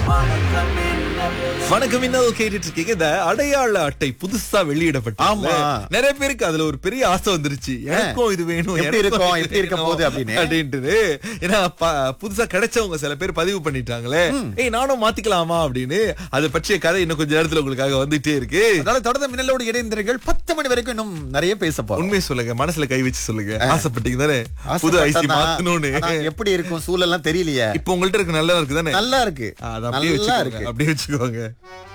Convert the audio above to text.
வணக்கம் இன்னும் கேட்டுட்டு இருக்கீங்க. இந்த அடையாள அட்டை புதுசா வெளியிடப்பட்டு ஆமா. நிறைய பேருக்கு அதுல ஒரு பெரிய ஆசை வந்துருச்சு. எனக்கும் இது வேணும், எப்படி எனக்கும் இருக்கும், இது எப்படி இருக்க வேணும் போகுது அப்படின்னு. அப்படின்ட்டு. ஏன்னா புதுசா கிடைச்சவங்க சில பேர் பதிவு பண்ணிட்டாங்களே, ஏய் நானும் மாத்திக்கலாமா அப்படின்னு. அதை பற்றிய கதை இன்னும் கொஞ்ச நேரத்துல உங்களுக்காக வந்துட்டே இருக்கு. அதனால தொடர்ந்து மின்னலோடு இணைந்திருங்கள். 10 மணி வரைக்கும் இன்னும் நிறைய பேச போறோம். உண்மையை சொல்லுங்க, மனசுல கை வச்சு சொல்லுங்க. ஆசைப்பட்டீங்க தானே புது ஐசி ஆசைப்பட்டா மாத்தணும்னு. ஆனா எப்படி இருக்கும் சூழல்லாம் தெரியலையே. இப்ப உங்கள்ட்ட இருக்கு நல்லா இருக்கு தானே? நல்லா இருக்கு, அதை அப்படியே நல்லா வச்சுக்கோங்க, இருக்கு. அப்படியே வச்சுக்கோங்க.